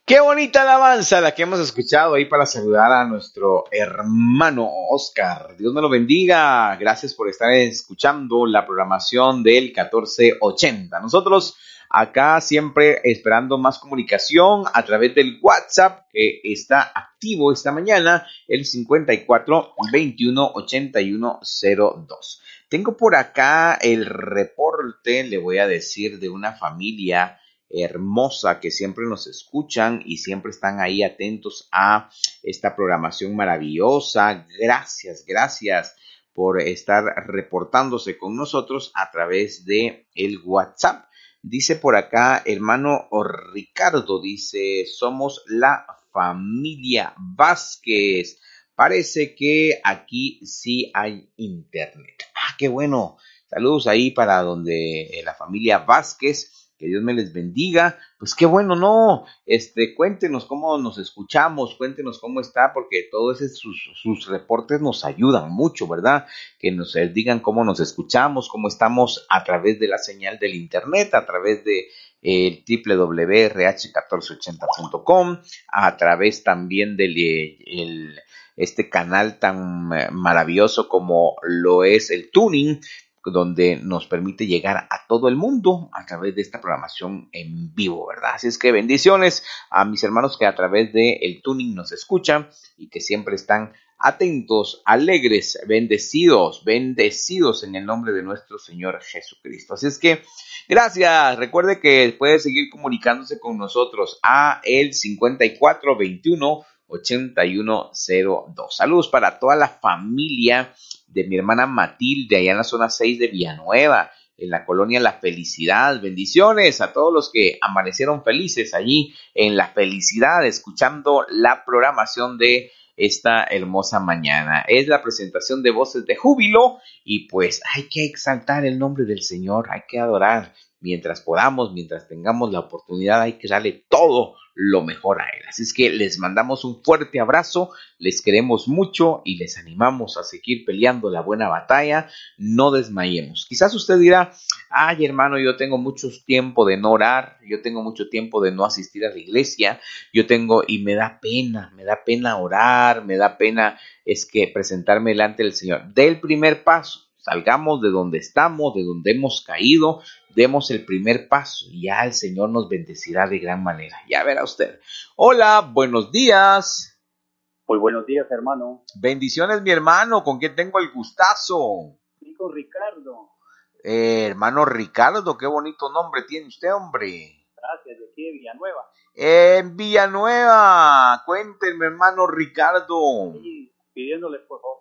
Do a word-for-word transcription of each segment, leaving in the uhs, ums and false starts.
Qué bonita alabanza la que hemos escuchado ahí para saludar a nuestro hermano Oscar. Dios me lo bendiga. Gracias por estar escuchando la programación del catorce ochenta. Nosotros acá siempre esperando más comunicación a través del WhatsApp que está activo esta mañana, el cincuenta y cuatro veintiuno ochenta y uno cero dos. Tengo por acá el reporte, le voy a decir, de una familia hermosa que siempre nos escuchan y siempre están ahí atentos a esta programación maravillosa. Gracias, gracias por estar reportándose con nosotros a través de el WhatsApp. Dice por acá, hermano Ricardo, dice, somos la familia Vázquez. Parece que aquí sí hay internet. Ah, qué bueno. Saludos ahí para donde la familia Vázquez. Que Dios me les bendiga. Pues qué bueno, no, este, cuéntenos cómo nos escuchamos, cuéntenos cómo está, porque todos esos sus, sus reportes nos ayudan mucho, ¿verdad? Que nos digan cómo nos escuchamos, cómo estamos a través de la señal del internet, a través de el doble u doble u doble u punto r h catorce ochenta punto com, a través también del el, este canal tan maravilloso como lo es el Tuning, donde nos permite llegar a todo el mundo a través de esta programación en vivo, ¿verdad? Así es que bendiciones a mis hermanos que a través de el Tuning nos escuchan y que siempre están atentos, alegres, bendecidos, bendecidos en el nombre de nuestro Señor Jesucristo. Así es que gracias. Recuerde que puede seguir comunicándose con nosotros a el cincuenta y cuatro veintiuno ochenta y uno cero dos. Saludos para toda la familia de mi hermana Matilde, allá en la zona seis de Villanueva, en la colonia La Felicidad. Bendiciones a todos los que amanecieron felices allí en La Felicidad, escuchando la programación de esta hermosa mañana. Es la presentación de Voces de Júbilo y pues hay que exaltar el nombre del Señor, hay que adorar mientras podamos, mientras tengamos la oportunidad, hay que darle todo lo mejor a Él. Así es que les mandamos un fuerte abrazo, les queremos mucho y les animamos a seguir peleando la buena batalla. No desmayemos. Quizás usted dirá, ay hermano, yo tengo mucho tiempo de no orar, yo tengo mucho tiempo de no asistir a la iglesia, yo tengo y me da pena, me da pena orar, me da pena es que presentarme delante del Señor. Dé el primer paso. Salgamos de donde estamos, de donde hemos caído, demos el primer paso y ya el Señor nos bendecirá de gran manera. Ya verá usted. Hola, buenos días. Muy buenos días, hermano. Bendiciones, mi hermano. ¿Con quién tengo el gustazo? Sí, con Ricardo. Eh, hermano Ricardo, qué bonito nombre tiene usted, hombre. Gracias, de aquí de Villanueva. En Villanueva. Cuéntenme, hermano Ricardo. Sí, pidiéndole, por favor.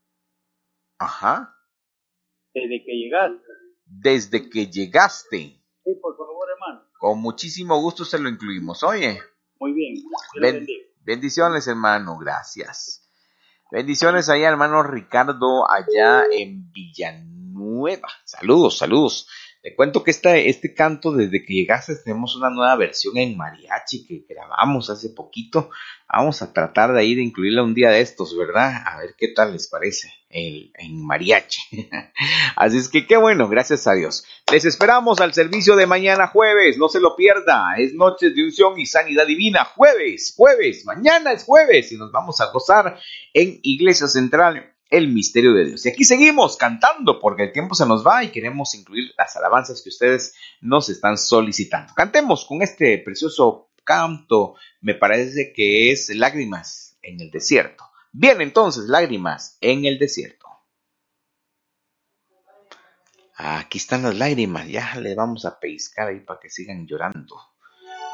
Ajá. Desde que llegaste. Desde que llegaste. Sí, por favor, hermano. Con muchísimo gusto se lo incluimos, oye. Muy bien. Ben, bendiciones, hermano, gracias. Bendiciones allá, hermano Ricardo, allá en Villanueva. Saludos, saludos. Le cuento que este, este canto, desde que llegaste, tenemos una nueva versión en mariachi que grabamos hace poquito. Vamos a tratar de ahí de incluirla un día de estos, ¿verdad? A ver qué tal les parece el, en mariachi. Así es que qué bueno, gracias a Dios. Les esperamos al servicio de mañana jueves, no se lo pierda. Es Noches de Unción y Sanidad Divina, jueves, jueves, mañana es jueves y nos vamos a gozar en Iglesia Central el misterio de Dios. Y aquí seguimos cantando porque el tiempo se nos va y queremos incluir las alabanzas que ustedes nos están solicitando. Cantemos con este precioso canto, me parece que es Lágrimas en el Desierto. Bien, entonces, Lágrimas en el Desierto. Aquí están las lágrimas, ya les vamos a pellizcar ahí para que sigan llorando.